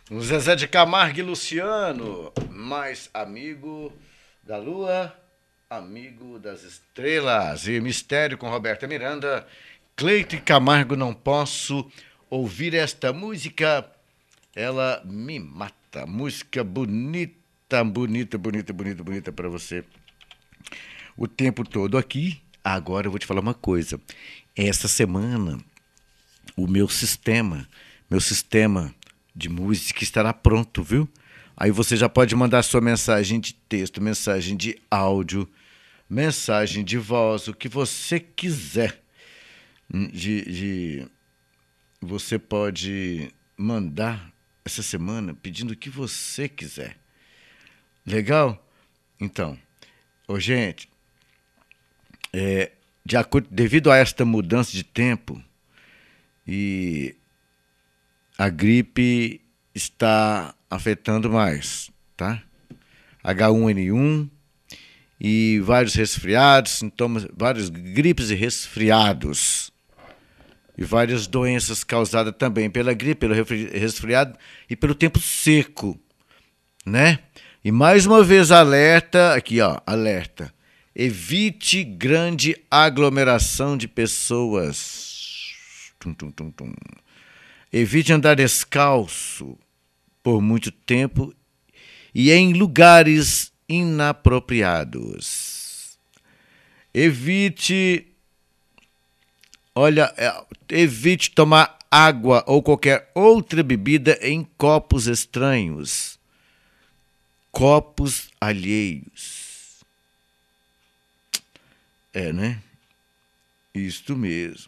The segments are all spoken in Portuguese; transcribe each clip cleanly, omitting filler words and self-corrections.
O Zezé de Camargo e Luciano, mais amigo da lua, amigo das estrelas. E Mistério com Roberta Miranda. Cleito e Camargo, não posso ouvir esta música. Ela me mata. Música bonita, bonita, bonita, bonita, bonita para você. O tempo todo aqui. Agora eu vou te falar uma coisa. Essa semana, o meu sistema de música estará pronto, viu? Aí você já pode mandar sua mensagem de texto, mensagem de áudio, mensagem de voz, o que você quiser. Você pode mandar essa semana pedindo o que você quiser. Legal? Então, gente, devido a esta mudança de tempo e a gripe está afetando mais, tá? H1N1 e vários resfriados, sintomas, vários gripes e resfriados. E várias doenças causadas também pela gripe, pelo resfriado e pelo tempo seco, né? E mais uma vez alerta, aqui ó, alerta. Evite grande aglomeração de pessoas. Tum, tum, tum, tum. Evite andar descalço por muito tempo e em lugares inapropriados. Evite tomar água ou qualquer outra bebida em copos estranhos. Copos alheios. Né? Isto mesmo.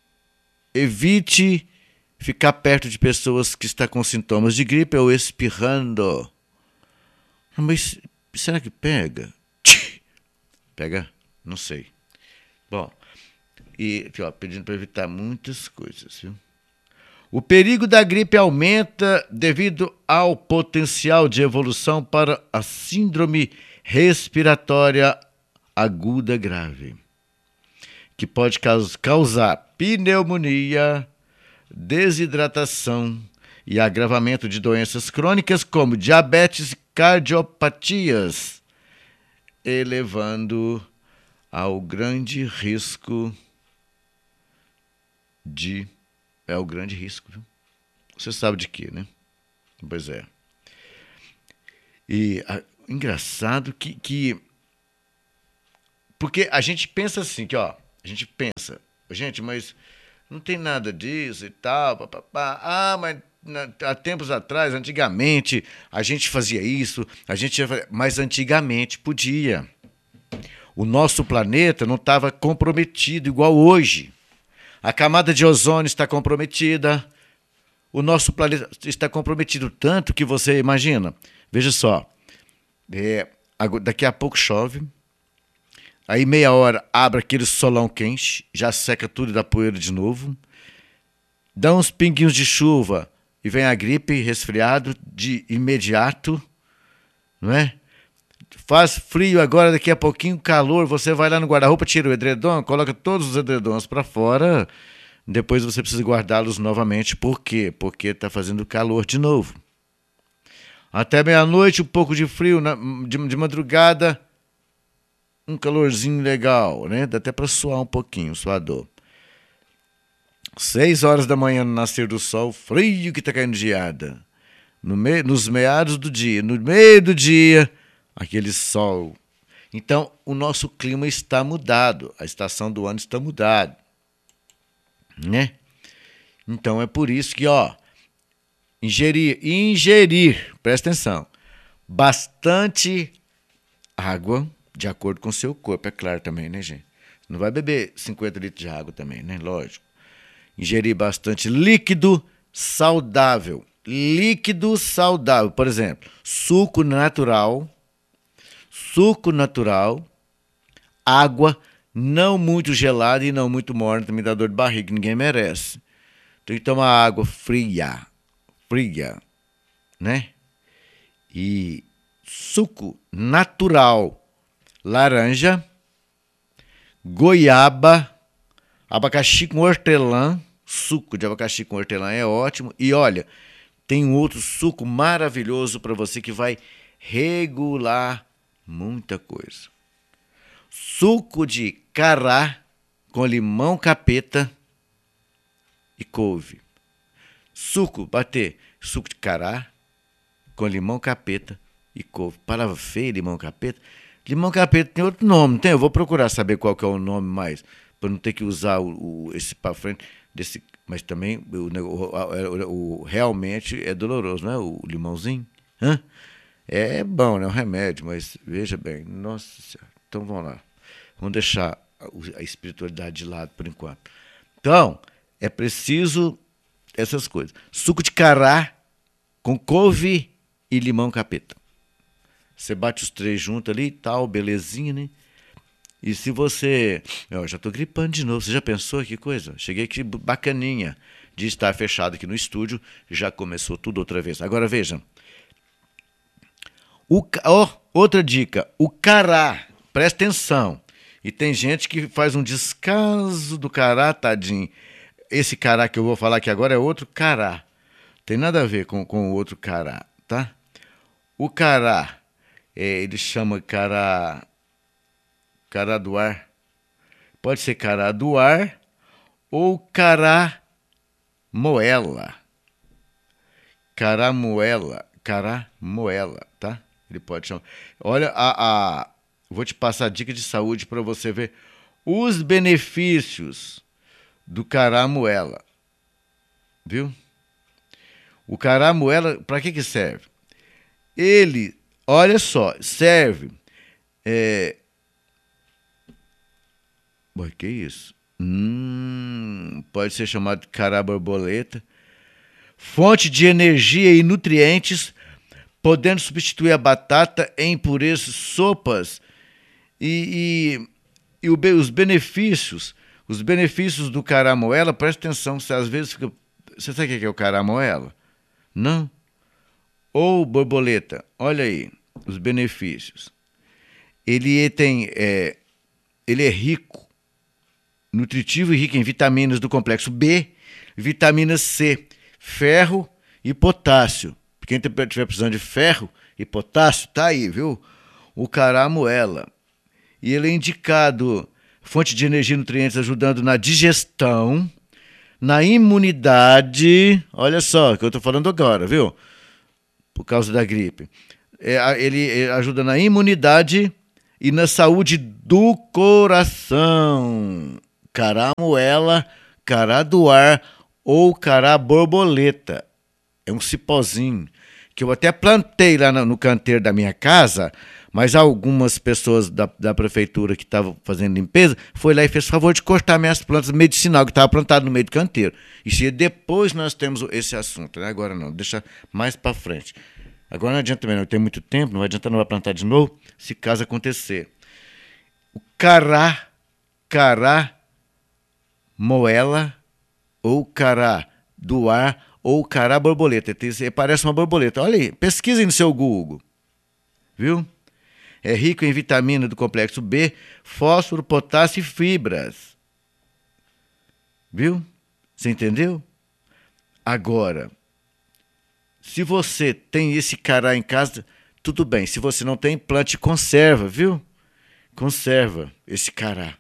Evite ficar perto de pessoas que estão com sintomas de gripe ou espirrando. Mas será que pega? Pega? Não sei. Bom, e aqui, ó, pedindo para evitar muitas coisas, viu? O perigo da gripe aumenta devido ao potencial de evolução para a síndrome respiratória aguda grave, que pode causar pneumonia, desidratação e agravamento de doenças crônicas como diabetes e cardiopatias, elevando ao grande risco o grande risco, viu? Você sabe de quê, né? Pois é. E engraçado que porque a gente pensa assim, gente, mas não tem nada disso e tal, papapá. Mas há tempos atrás, antigamente, a gente fazia isso, mas antigamente podia. O nosso planeta não estava comprometido igual hoje. A camada de ozônio está comprometida. O nosso planeta está comprometido tanto que você imagina. Veja só, daqui a pouco chove. Aí meia hora abre aquele solão quente, já seca tudo e dá poeira de novo. Dá uns pinguinhos de chuva e vem a gripe, resfriado de imediato, não é? Faz frio agora, daqui a pouquinho calor, você vai lá no guarda-roupa, tira o edredom, coloca todos os edredons para fora, depois você precisa guardá-los novamente. Por quê? Porque está fazendo calor de novo. Até meia-noite, um pouco de frio, de madrugada, um calorzinho legal, né? Dá até para suar um pouquinho, suador. 6 horas da manhã no nascer do sol, frio que tá caindo geada. Nos meados do dia, no meio do dia, aquele sol. Então, o nosso clima está mudado, a estação do ano está mudada, né? Então, é por isso que, ingerir, presta atenção, bastante água, de acordo com o seu corpo, é claro também, né, gente? Não vai beber 50 litros de água também, né? Lógico. Ingerir bastante líquido saudável. Líquido saudável, por exemplo, suco natural, água não muito gelada e não muito morna, também dá dor de barriga, ninguém merece. Tem que tomar água fria, né? E suco natural, laranja, goiaba, abacaxi com hortelã, suco de abacaxi com hortelã é ótimo. E olha, tem um outro suco maravilhoso para você que vai regular muita coisa. Suco de cará com limão capeta e couve. Suco de cará com limão capeta e couve. Palavra feia, limão capeta. Limão capeta tem outro nome, não tem? Eu vou procurar saber qual que é o nome mais, para não ter que usar esse para frente desse, mas também realmente é doloroso, não é? O limãozinho. Hã? É bom, né? Um remédio, mas veja bem, nossa senhora. Então vamos lá. Vamos deixar a espiritualidade de lado por enquanto. Então, é preciso essas coisas. Suco de cará com couve e limão capeta. Você bate os três juntos ali e tal, belezinha, né? E se você... Eu já tô gripando de novo. Você já pensou que coisa? Cheguei aqui bacaninha de estar fechado aqui no estúdio. Já começou tudo outra vez. Agora veja. Outra dica. O cará. Presta atenção. E tem gente que faz um descaso do cará, tadinho. Esse cará que eu vou falar aqui agora é outro cará. Tem nada a ver com o outro cará, tá? O cará, ele chama cará do ar. Pode ser cará do ar ou cará moela. Cará moela, tá? Ele pode chamar. Olha, vou te passar a dica de saúde para você ver os benefícios do cará moela. Viu? O cará moela, para que serve? Ele, olha só, serve... que isso? Pode ser chamado de cará borboleta. Fonte de energia e nutrientes, podendo substituir a batata em purês, sopas e os benefícios do cará moela, presta atenção, você às vezes fica... Você sabe o que é o cará moela? Não? Ou borboleta, olha aí, os benefícios. Ele é rico, nutritivo e rico em vitaminas do complexo B, vitamina C, ferro e potássio. Quem estiver precisando de ferro e potássio, tá aí, viu? O cará moela. E ele é indicado fonte de energia e nutrientes, ajudando na digestão, na imunidade. Olha só o que eu estou falando agora, viu? Por causa da gripe. Ele ajuda na imunidade e na saúde do coração. Cará moela, cará do ar ou cará borboleta. É um cipózinho que eu até plantei lá no canteiro da minha casa, mas algumas pessoas da prefeitura que estavam fazendo limpeza foi lá e fez favor de cortar minhas plantas medicinal que estava plantado no meio do canteiro. E depois nós temos esse assunto, né? Agora não, deixa mais para frente. Agora não adianta também, não tem muito tempo, não adianta, não vai plantar de novo, se caso acontecer. O cará moela ou cará do ar ou cará borboleta. Parece uma borboleta. Olha aí, pesquisem no seu Google. Viu? É rico em vitamina do complexo B, fósforo, potássio e fibras. Viu? Você entendeu? Agora, se você tem esse cará em casa, tudo bem. Se você não tem, plante e conserva, viu? Conserva esse cará.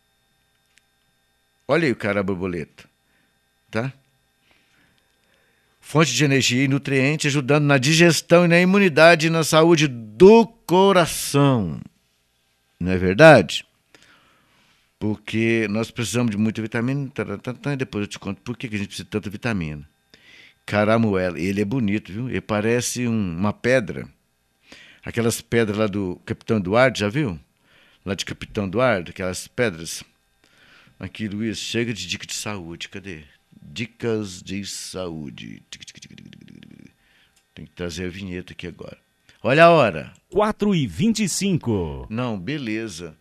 Olha aí o cará borboleta. Tá? Fonte de energia e nutrientes, ajudando na digestão e na imunidade e na saúde do coração. Não é verdade? Porque nós precisamos de muita vitamina, e depois eu te conto por que a gente precisa de tanta vitamina. Cará moela, ele é bonito, viu? Ele parece uma pedra. Aquelas pedras lá do Capitão Eduardo, já viu? Lá de Capitão Eduardo, aquelas pedras. Aqui, Luiz, chega de dica de saúde, cadê? Dicas de saúde. Tem que trazer a vinheta aqui agora. Olha a hora. 4h25. Não, beleza.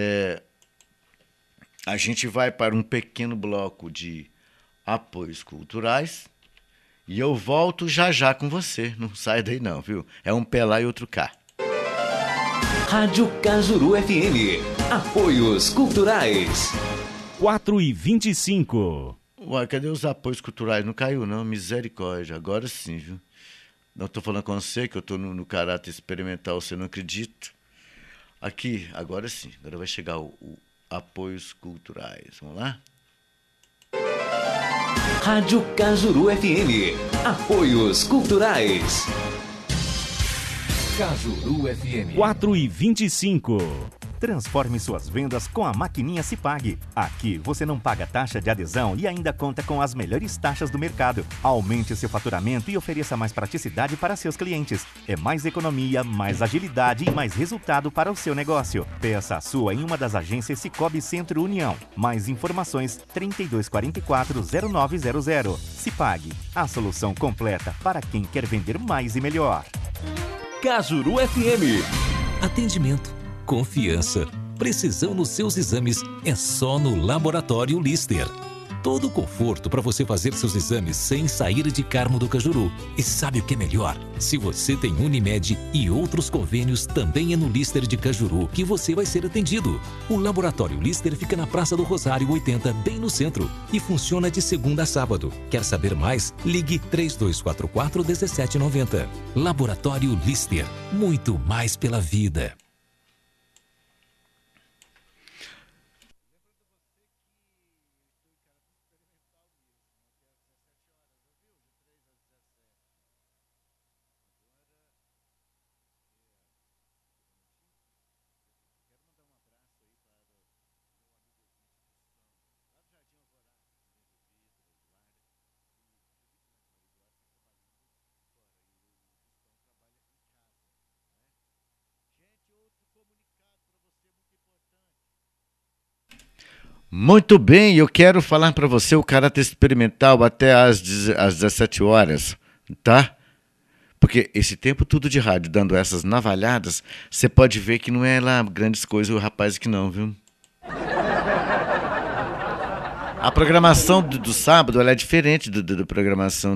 A gente vai para um pequeno bloco de apoios culturais e eu volto já com você. Não sai daí não, viu? É um pé lá e outro cá. Rádio Cajuru FM. Apoios culturais. 4h25. Uai, cadê os apoios culturais? Não caiu, não. Misericórdia. Agora sim, viu? Não estou falando com você, que eu estou no caráter experimental, você não acredita? Aqui, agora sim. Agora vai chegar o apoios culturais. Vamos lá? Rádio Cajuru FM. Apoios culturais. Cajuru FM 4:25. Transforme suas vendas com a maquininha Cipag. Aqui você não paga taxa de adesão e ainda conta com as melhores taxas do mercado. Aumente seu faturamento e ofereça mais praticidade para seus clientes. É mais economia, mais agilidade e mais resultado para o seu negócio. Peça a sua em uma das agências Cicobi Centro União. Mais informações 3244-0900. Cipag, a solução completa para quem quer vender mais e melhor. Cajuru FM. Atendimento, confiança, precisão nos seus exames é só no Laboratório Lister. Todo o conforto para você fazer seus exames sem sair de Carmo do Cajuru. E sabe o que é melhor? Se você tem Unimed e outros convênios, também é no Lister de Cajuru que você vai ser atendido. O Laboratório Lister fica na Praça do Rosário 80, bem no centro, e funciona de segunda a sábado. Quer saber mais? Ligue 3244-1790. Laboratório Lister. Muito mais pela vida. Muito bem, eu quero falar para você o caráter experimental até às 17 horas, tá? Porque esse tempo tudo de rádio, dando essas navalhadas, você pode ver que não é lá grandes coisas o rapaz que não, viu? A programação do sábado ela é diferente da programação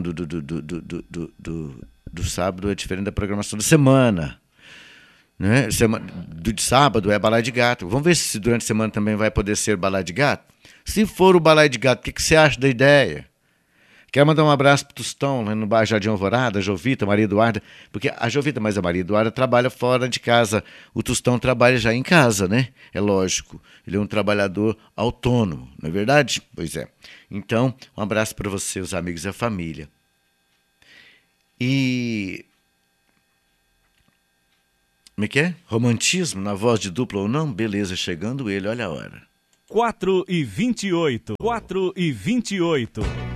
do sábado, é diferente da programação da semana. Né? Do de sábado é balai de gato. Vamos ver se durante a semana também vai poder ser balai de gato. Se for o balai de gato, o que você acha da ideia? Quero mandar um abraço pro Tostão, lá no bairro Jardim Alvorada, a Jovita, a Maria Eduarda, porque a Jovita, mas a Maria Eduarda trabalha fora de casa. O Tostão trabalha já em casa, né? É lógico. Ele é um trabalhador autônomo, não é verdade? Pois é. Então, um abraço para você, os amigos e a família. E... como é que é? Romantismo na voz de dupla ou não? Beleza, chegando ele, olha a hora. 4:28. 4:28.